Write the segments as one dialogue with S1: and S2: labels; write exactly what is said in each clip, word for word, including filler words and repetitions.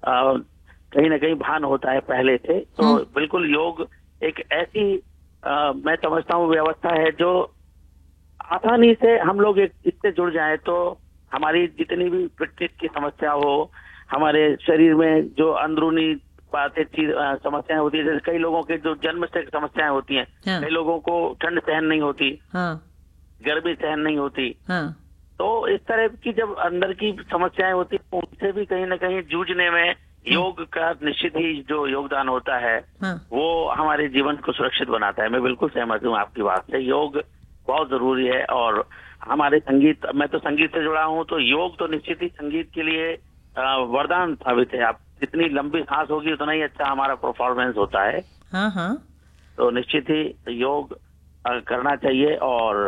S1: कहीं ना कहीं भान होता है पहले से। तो बिल्कुल योग एक ऐसी आ, मैं समझता हूँ व्यवस्था है जो आसानी से हम लोग एक इससे जुड़ जाए तो हमारी जितनी भी फिटनेस की समस्या हो, हमारे शरीर में जो अंदरूनी बातें चीज समस्याएं होती है, जैसे कई लोगों के जो जन्म से समस्याएं होती हैं, हाँ। कई लोगों को ठंड सहन नहीं होती, हाँ। गर्मी सहन नहीं होती, हाँ। तो इस तरह की जब अंदर की समस्याएं होती है उनसे भी कहीं ना कहीं जूझने में योग का निश्चित ही जो योगदान होता है, हाँ। वो हमारे जीवन को सुरक्षित बनाता है। मैं बिल्कुल सहमत हूँ आपकी बात से, योग बहुत जरूरी है। और हमारे संगीत, मैं तो संगीत से जुड़ा हूँ, तो योग तो निश्चित ही संगीत के लिए वरदान साबित है। आप जितनी लंबी सांस होगी उतना ही अच्छा हमारा परफॉर्मेंस होता है। हाँ हाँ। तो निश्चित ही योग करना चाहिए। और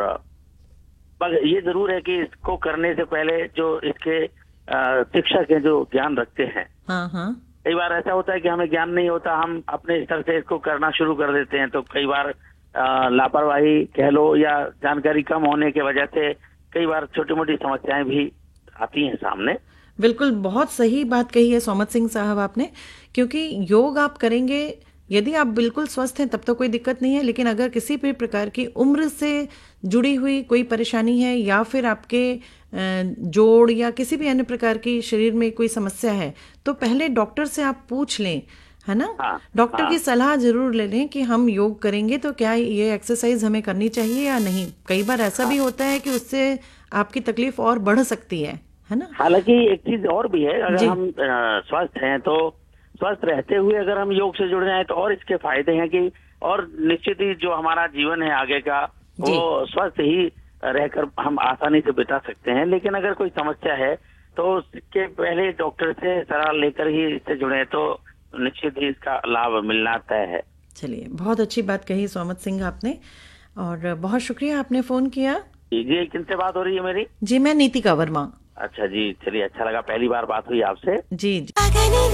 S1: पर ये जरूर है कि इसको करने से पहले जो इसके शिक्षक हैं जो ज्ञान रखते हैं, हाँ हाँ। कई बार ऐसा होता है कि हमें ज्ञान नहीं होता, हम अपने स्तर से इसको करना शुरू कर देते हैं, तो कई बार लापरवाही कह लो या जानकारी कम होने की वजह से कई बार छोटी मोटी समस्याएं भी आती हैं सामने।
S2: बिल्कुल, बहुत सही बात कही है सोमत सिंह साहब आपने, क्योंकि योग आप करेंगे, यदि आप बिल्कुल स्वस्थ हैं तब तो कोई दिक्कत नहीं है, लेकिन अगर किसी भी प्रकार की उम्र से जुड़ी हुई कोई परेशानी है या फिर आपके जोड़ या किसी भी अन्य प्रकार की शरीर में कोई समस्या है, तो पहले डॉक्टर से आप पूछ लें, है ना। हाँ, डॉक्टर हाँ, की सलाह जरूर ले लें कि हम योग करेंगे तो क्या ये एक्सरसाइज हमें करनी चाहिए या नहीं। कई बार ऐसा हाँ, भी होता है कि उससे आपकी तकलीफ और बढ़ सकती है, है ना।
S1: हालांकि एक चीज और भी है, अगर हम स्वस्थ हैं तो स्वस्थ रहते हुए अगर हम योग से जुड़ जाएं तो और इसके फायदे हैं कि और निश्चित ही जो हमारा जीवन है आगे का वो स्वस्थ ही रहकर हम आसानी से बिता सकते हैं। लेकिन अगर कोई समस्या है तो उसके पहले डॉक्टर से सलाह लेकर ही इससे जुड़े तो निश्चित ही इसका लाभ मिलना तय है।
S2: चलिए, बहुत अच्छी बात कही सोमत सिंह आपने, और बहुत शुक्रिया आपने फोन किया।
S1: जी, किनसे बात हो रही है मेरी?
S2: जी, मैं नीतिका वर्मा।
S1: अच्छा जी, चलिए, अच्छा लगा, पहली बार बात हुई आपसे।
S2: जी जी।